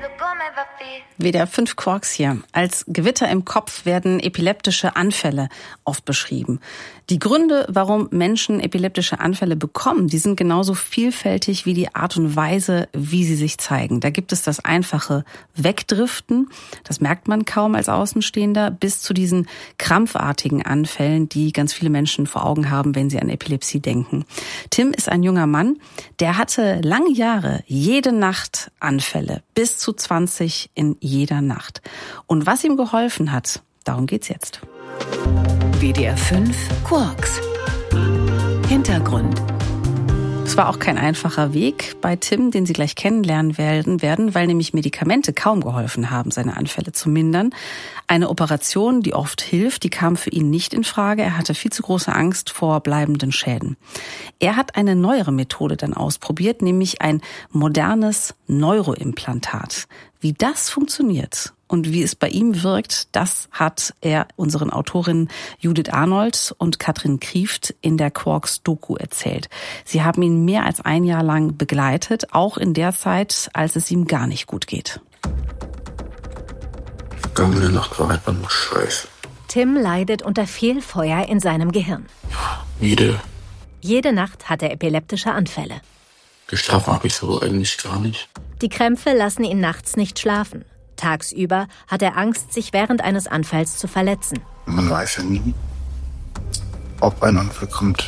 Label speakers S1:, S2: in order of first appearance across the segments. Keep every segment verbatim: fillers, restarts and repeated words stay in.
S1: W D R fünf Quarks hier. Als Gewitter im Kopf werden epileptische Anfälle oft beschrieben. Die Gründe, warum Menschen epileptische Anfälle bekommen, die sind genauso vielfältig wie die Art und Weise, wie sie sich zeigen. Da gibt es das einfache Wegdriften, das merkt man kaum als Außenstehender, bis zu diesen krampfartigen Anfällen, die ganz viele Menschen vor Augen haben, wenn sie an Epilepsie denken. Tim ist ein junger Mann, der hatte lange Jahre jede Nacht Anfälle, bis zu zwanzig in jeder Nacht. Und was ihm geholfen hat, darum geht's jetzt.
S2: W D R fünf Quarks. Hintergrund.
S1: Es war auch kein einfacher Weg bei Tim, den Sie gleich kennenlernen werden, werden, weil nämlich Medikamente kaum geholfen haben, seine Anfälle zu mindern. Eine Operation, die oft hilft, die kam für ihn nicht in Frage. Er hatte viel zu große Angst vor bleibenden Schäden. Er hat eine neuere Methode dann ausprobiert, nämlich ein modernes Neuroimplantat. Wie das funktioniert und wie es bei ihm wirkt, das hat er unseren Autorinnen Judith Arnold und Katrin Krieft in der Quarks-Doku erzählt. Sie haben ihn mehr als ein Jahr lang begleitet, auch in der Zeit, als es ihm gar nicht gut geht.
S3: Vergangene Nacht war einfach nur Scheiße.
S2: Tim leidet unter Fehlfeuer in seinem Gehirn.
S3: Jede.
S2: Jede Nacht hat er epileptische Anfälle.
S3: Geschlafen habe ich so eigentlich gar nicht.
S2: Die Krämpfe lassen ihn nachts nicht schlafen. Tagsüber hat er Angst, sich während eines Anfalls zu verletzen.
S3: Man weiß ja nie, ob ein Anfall kommt.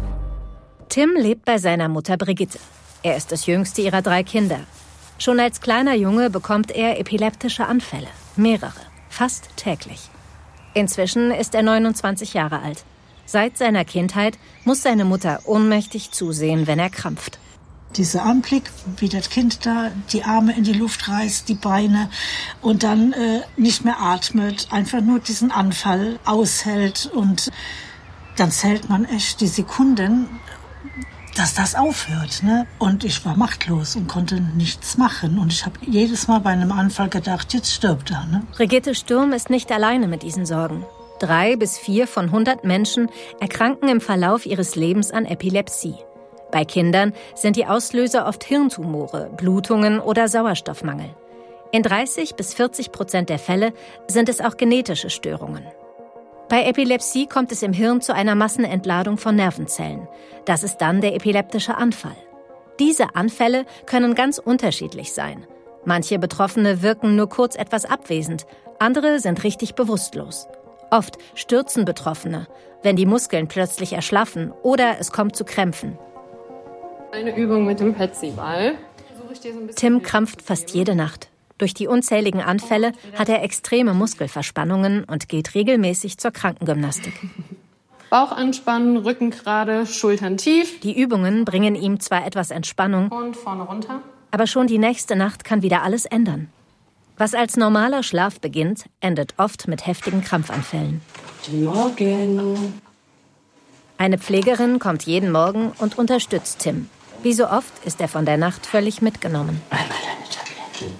S2: Tim lebt bei seiner Mutter Brigitte. Er ist das jüngste ihrer drei Kinder. Schon als kleiner Junge bekommt er epileptische Anfälle. Mehrere. Fast täglich. Inzwischen ist er neunundzwanzig Jahre alt. Seit seiner Kindheit muss seine Mutter ohnmächtig zusehen, wenn er krampft.
S4: Dieser Anblick, wie das Kind da die Arme in die Luft reißt, die Beine und dann äh, nicht mehr atmet, einfach nur diesen Anfall aushält und dann zählt man echt die Sekunden, dass das aufhört, ne? Und ich war machtlos und konnte nichts machen und ich habe jedes Mal bei einem Anfall gedacht, jetzt stirbt er, ne?
S2: Brigitte Sturm ist nicht alleine mit diesen Sorgen. Drei bis vier von hundert Menschen erkranken im Verlauf ihres Lebens an Epilepsie. Bei Kindern sind die Auslöser oft Hirntumore, Blutungen oder Sauerstoffmangel. In dreißig bis vierzig Prozent der Fälle sind es auch genetische Störungen. Bei Epilepsie kommt es im Hirn zu einer Massenentladung von Nervenzellen. Das ist dann der epileptische Anfall. Diese Anfälle können ganz unterschiedlich sein. Manche Betroffene wirken nur kurz etwas abwesend, andere sind richtig bewusstlos. Oft stürzen Betroffene, wenn die Muskeln plötzlich erschlaffen oder es kommt zu Krämpfen.
S5: Eine Übung mit dem Petsyball.
S2: Tim krampft fast jede Nacht. Durch die unzähligen Anfälle hat er extreme Muskelverspannungen und geht regelmäßig zur Krankengymnastik.
S5: Bauch anspannen, Rücken gerade, Schultern tief.
S2: Die Übungen bringen ihm zwar etwas Entspannung,
S5: Und vorne runter.
S2: aber schon die nächste Nacht kann wieder alles ändern. Was als normaler Schlaf beginnt, endet oft mit heftigen Krampfanfällen.
S5: Guten Morgen.
S2: Eine Pflegerin kommt jeden Morgen und unterstützt Tim. Wie so oft ist er von der Nacht völlig mitgenommen.
S5: Einmal deine Tabletten.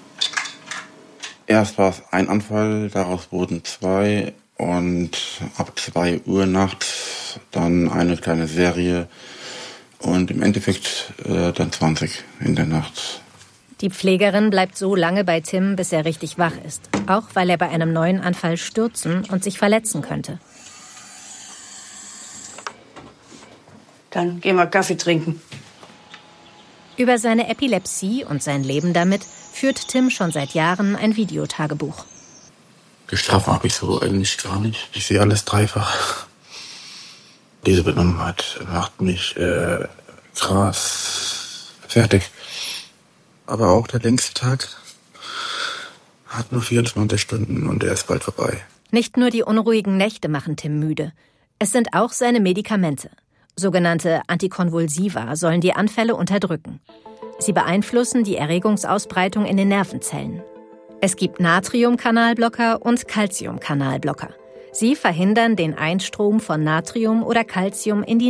S3: Erst war es ein Anfall, daraus wurden zwei und ab zwei Uhr nachts dann eine kleine Serie und im Endeffekt äh, dann zwanzig in der Nacht.
S2: Die Pflegerin bleibt so lange bei Tim, bis er richtig wach ist. Auch weil er bei einem neuen Anfall stürzen und sich verletzen könnte.
S6: Dann gehen wir Kaffee trinken.
S2: Über seine Epilepsie und sein Leben damit führt Tim schon seit Jahren ein Videotagebuch.
S3: Geschlafen habe ich so eigentlich gar nicht. Ich sehe alles dreifach. Diese Benommenheit macht mich äh, krass fertig. Aber auch der längste Tag hat nur vierundzwanzig Stunden und der ist bald vorbei.
S2: Nicht nur die unruhigen Nächte machen Tim müde. Es sind auch seine Medikamente. Sogenannte Antikonvulsiva sollen die Anfälle unterdrücken. Sie beeinflussen die Erregungsausbreitung in den Nervenzellen. Es gibt Natriumkanalblocker und Calciumkanalblocker. Sie verhindern den Einstrom von Natrium oder Calcium in die